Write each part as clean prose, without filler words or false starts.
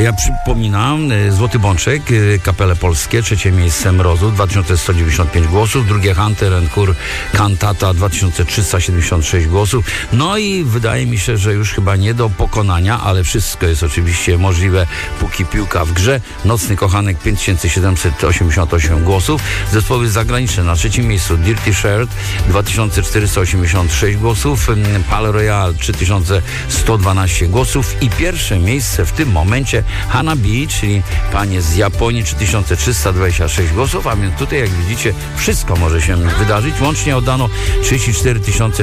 ja przypominam, Złoty Bączek, Kapele Polskie, 3. miejsce Mrozu, 2195 głosów, drugie Hunter and Kur Kantata, 2376 głosów. No i wydaje mi się, że już chyba nie do pokonania, ale wszystko jest oczywiście możliwe, póki piłka w grze. Nocny Kochanek, 5788 głosów. Zespoły zagraniczne na 3. miejscu Dirty Shirt, 2486 głosów, Pal Royal, 3112 głosów i pierwsze miejsce w tym momencie Hanabi, czyli panie z Japonii, 3326 głosów, a więc tutaj, jak widzicie, wszystko może się wydarzyć. Łącznie oddano 34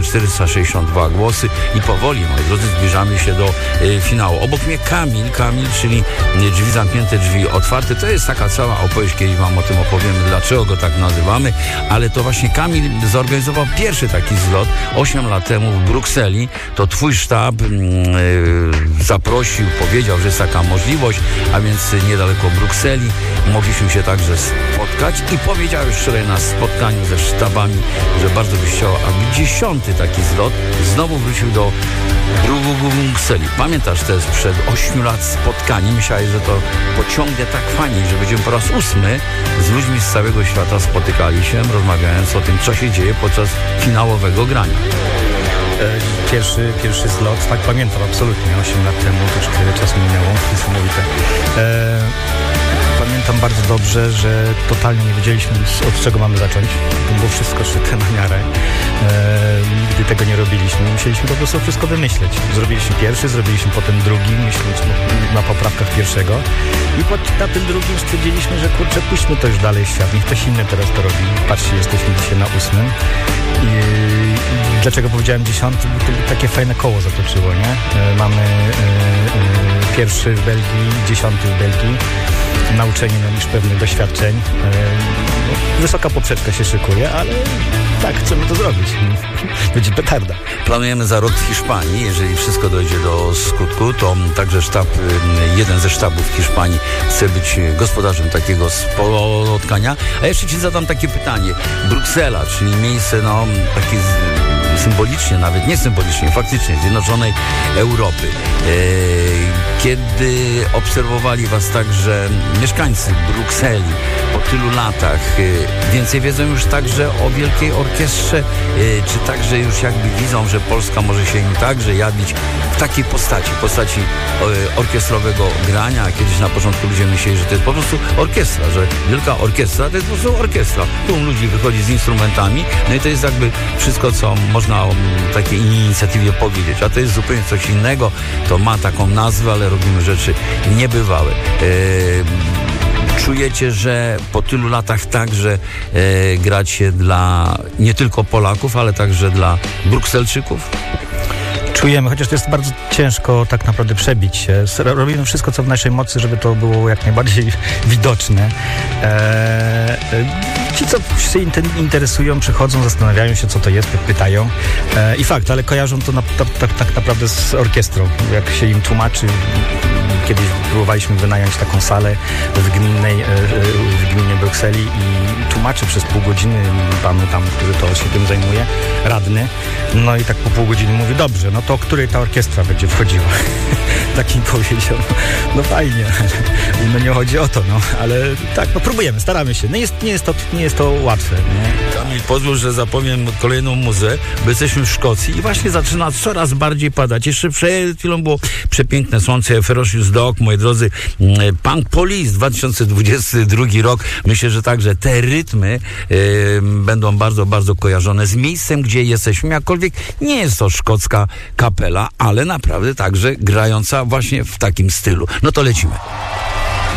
462 głosy i powoli, moi drodzy, zbliżamy się do finału. Obok mnie Kamil, czyli drzwi zamknięte, drzwi otwarte. To jest taka cała opowieść, kiedyś wam o tym opowiemy, dlaczego go tak nazywamy, ale to właśnie Kamil zorganizował pierwszy taki zlot 8 lat temu w Brukseli. To twój sztab zaprosił, powiedział, że jest taka możliwość, a więc niedaleko Brukseli mogliśmy się także spotkać i powiedziałeś wczoraj na spotkaniu ze sztabami, że bardzo byś chciał, aby 10. taki zlot znowu wrócił do Brukseli. Pamiętasz, to jest przed 8 lat spotkanie. Myślałeś, że to pociągnie tak fajnie, że będziemy po raz 8 z ludźmi z całego świata spotykali się, rozmawiając o tym, co się dzieje podczas finałowego grania. Pierwszy zlot, tak pamiętam, absolutnie, 8 lat temu, troszkę czasu minęło, niesamowite. Pamiętam bardzo dobrze, że totalnie nie wiedzieliśmy, od czego mamy zacząć. To było wszystko szyte na miarę. Nigdy tego nie robiliśmy. Musieliśmy po prostu wszystko wymyśleć. Zrobiliśmy pierwszy, zrobiliśmy potem drugi, myśląc na poprawkach pierwszego. I na tym drugim stwierdziliśmy, że kurczę, puśćmy to już dalej w świat. Niech ktoś inny teraz to robi. Patrzcie, jesteśmy dzisiaj na 8. Dlaczego powiedziałem 10? Bo to takie fajne koło zatoczyło, nie? Mamy pierwszy w Belgii, 10 w Belgii. Nauczeni nam już pewnych doświadczeń. Wysoka poprzeczka się szykuje, ale tak, chcemy to zrobić. Będzie petarda. Planujemy za rok w Hiszpanii. Jeżeli wszystko dojdzie do skutku, to także jeden ze sztabów w Hiszpanii chce być gospodarzem takiego spotkania. A jeszcze ci zadam takie pytanie. Bruksela, czyli miejsce, takie symbolicznie, nawet nie symbolicznie, faktycznie Zjednoczonej Europy. Kiedy obserwowali was także mieszkańcy Brukseli po tylu latach, więcej wiedzą już także o Wielkiej Orkiestrze, czy także już jakby widzą, że Polska może się im także jawić w takiej postaci orkiestrowego grania, a kiedyś na początku ludzie myśleli, że to jest po prostu orkiestra, że Wielka Orkiestra to jest po prostu orkiestra. Tu ludzi wychodzi z instrumentami, no i to jest jakby wszystko, co można o takiej inicjatywie powiedzieć, a to jest zupełnie coś innego, to ma taką nazwę, ale robimy rzeczy niebywałe. Czujecie, że po tylu latach także gracie dla nie tylko Polaków, ale także dla Brukselczyków? Czujemy, chociaż to jest bardzo ciężko tak naprawdę przebić się. Robimy wszystko, co w naszej mocy, żeby to było jak najbardziej widoczne. Ci, co się interesują, przychodzą, zastanawiają się, co to jest, pytają. I fakt, ale kojarzą to tak naprawdę z orkiestrą. Jak się im tłumaczy, kiedyś próbowaliśmy wynająć taką salę w gminie Brukseli i tłumaczy przez pół godziny panu tam, który to się tym zajmuje, radny. No i tak po pół godziny mówi, dobrze, no to o której ta orkiestra będzie wchodziła? Tak im powiedział. No fajnie, no nie chodzi o to, ale tak, próbujemy, staramy się. Nie jest to łatwe. Nie? Kamil, pozwól, że zapomniem kolejną muzę, bo jesteśmy w Szkocji i właśnie zaczyna coraz bardziej padać. Jeszcze przed chwilą było przepiękne słońce, Ferocious Dog, moi drodzy, Punk Police, 2022 rok. Myślę, że także te rytmy będą bardzo, bardzo kojarzone z miejscem, gdzie jesteśmy, jakkolwiek nie jest to szkocka kapela, ale naprawdę także grająca właśnie w takim stylu. No to lecimy.